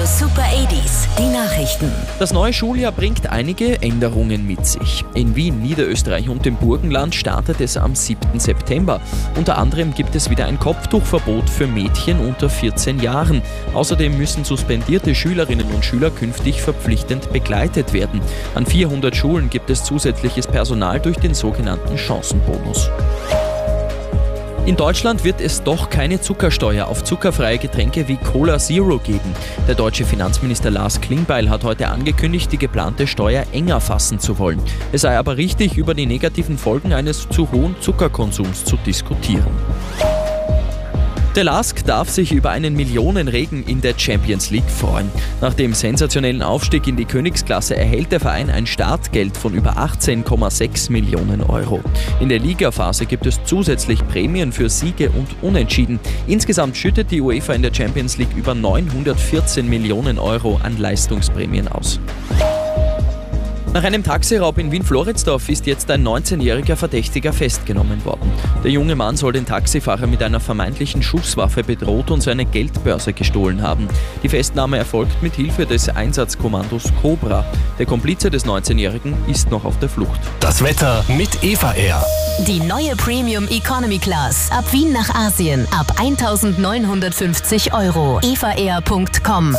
Super 80s, die Nachrichten. Das neue Schuljahr bringt einige Änderungen mit sich. In Wien, Niederösterreich und dem Burgenland startet es am 7. September. Unter anderem gibt es wieder ein Kopftuchverbot für Mädchen unter 14 Jahren. Außerdem müssen suspendierte Schülerinnen und Schüler künftig verpflichtend begleitet werden. An 400 Schulen gibt es zusätzliches Personal durch den sogenannten Chancenbonus. In Deutschland wird es doch keine Zuckersteuer auf zuckerfreie Getränke wie Cola Zero geben. Der deutsche Finanzminister Lars Klingbeil hat heute angekündigt, die geplante Steuer enger fassen zu wollen. Es sei aber richtig, über die negativen Folgen eines zu hohen Zuckerkonsums zu diskutieren. Der LASK darf sich über einen Millionenregen in der Champions League freuen. Nach dem sensationellen Aufstieg in die Königsklasse erhält der Verein ein Startgeld von über 18,6 Millionen Euro. In der Ligaphase gibt es zusätzlich Prämien für Siege und Unentschieden. Insgesamt schüttet die UEFA in der Champions League über 914 Millionen Euro an Leistungsprämien aus. Nach einem Taxiraub in Wien-Floridsdorf ist jetzt ein 19-jähriger Verdächtiger festgenommen worden. Der junge Mann soll den Taxifahrer mit einer vermeintlichen Schusswaffe bedroht und seine Geldbörse gestohlen haben. Die Festnahme erfolgt mit Hilfe des Einsatzkommandos Cobra. Der Komplize des 19-Jährigen ist noch auf der Flucht. Das Wetter mit Eva Air. Die neue Premium Economy Class. Ab Wien nach Asien. Ab 1.950 €. evaair.com.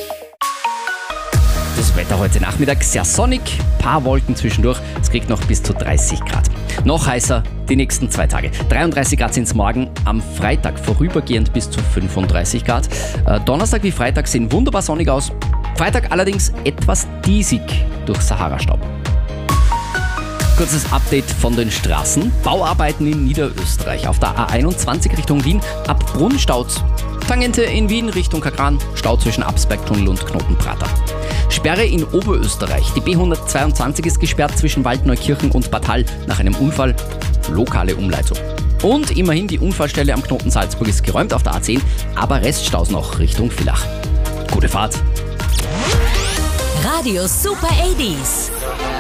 Das Wetter heute Nachmittag sehr sonnig, paar Wolken zwischendurch, es kriegt noch bis zu 30 Grad. Noch heißer die nächsten 2 Tage. 33 Grad sind es morgen, am Freitag vorübergehend bis zu 35 Grad. Donnerstag wie Freitag sehen wunderbar sonnig aus, Freitag allerdings etwas diesig durch Sahara-Staub. Kurzes Update von den Straßen. Bauarbeiten in Niederösterreich. Auf der A21 Richtung Wien, ab Brunn staut's. Tangente in Wien Richtung Kagran, Stau zwischen Absbergtunnel und Knotenprater. Sperre in Oberösterreich. Die B122 ist gesperrt zwischen Waldneukirchen und Bad Hall nach einem Unfall. Lokale Umleitung. Und immerhin die Unfallstelle am Knoten Salzburg ist geräumt auf der A10, aber Reststaus noch Richtung Villach. Gute Fahrt. Radio Super 80s.